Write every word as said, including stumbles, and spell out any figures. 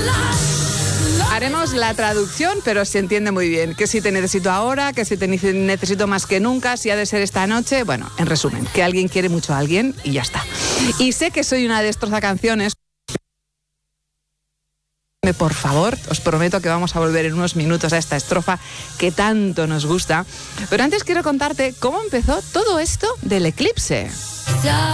Haremos la traducción, pero se entiende muy bien. Que si te necesito ahora, que si te necesito más que nunca, si ha de ser esta noche. Bueno, en resumen, que alguien quiere mucho a alguien y ya está. Y sé que soy una destrozacanciones. Por favor, os prometo que vamos a volver en unos minutos a esta estrofa que tanto nos gusta. Pero antes quiero contarte cómo empezó todo esto del eclipse.